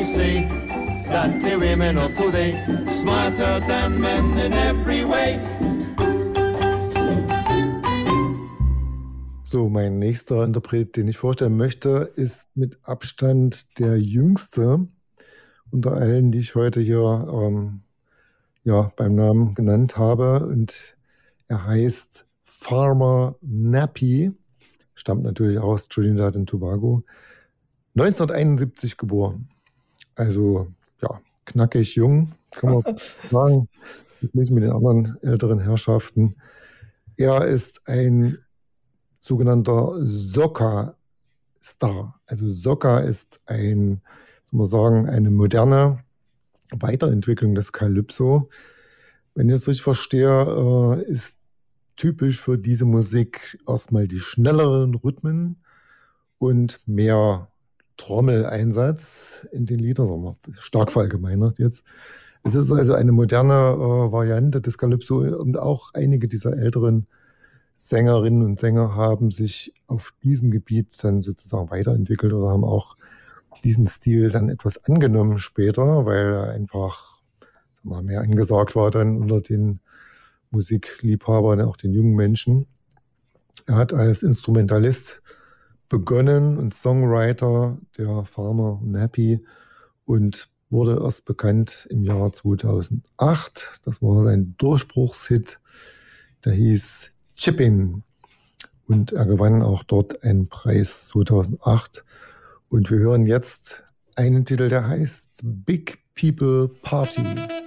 say that the women of today smarter than men in every way. So, mein nächster Interpret, den ich vorstellen möchte, ist mit Abstand der jüngste unter allen, die ich heute hier beim Namen genannt habe. Und er heißt Farmer Nappy, stammt natürlich aus Trinidad und Tobago, 1971 geboren. Also ja, knackig jung, kann man sagen, verglichen mit den anderen älteren Herrschaften. Er ist ein sogenannter Soca-Star. Also Soca ist soll man sagen, eine moderne Weiterentwicklung des Calypso. Wenn ich das richtig verstehe, ist typisch für diese Musik erstmal die schnelleren Rhythmen und mehr Trommeleinsatz in den Liedern, sagen wir, stark verallgemeinert jetzt. Es ist also eine moderne Variante des Calypso und auch einige dieser älteren Sängerinnen und Sänger haben sich auf diesem Gebiet dann sozusagen weiterentwickelt oder haben auch diesen Stil dann etwas angenommen später, weil er einfach mehr angesagt war dann unter den Musikliebhabern, auch den jungen Menschen. Er hat als Instrumentalist begonnen und Songwriter der Farmer Nappy und wurde erst bekannt im Jahr 2008. Das war sein Durchbruchshit, der hieß Chippin'. Und er gewann auch dort einen Preis 2008. Und wir hören jetzt einen Titel, der heißt Big People Party.